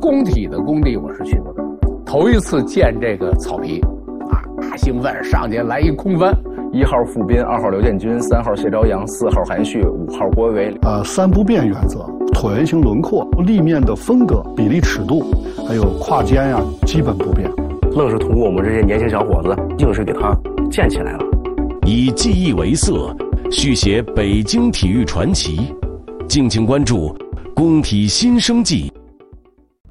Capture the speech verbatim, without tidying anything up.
工体的工地我是去过的，头一次见这个草皮，啊，大兴奋，上去来一空翻。 一号傅斌，二号刘建军，三号谢朝阳，四号韩旭，五号郭维伟。 呃，三不变原则：椭圆形轮廓、立面的分隔、比例尺度，还有跨肩呀、啊，基本不变。 愣是通过我们这些年轻小伙子，硬是给它建起来了。 以记忆为色，续写北京体育传奇。敬请关注《工体新生记》。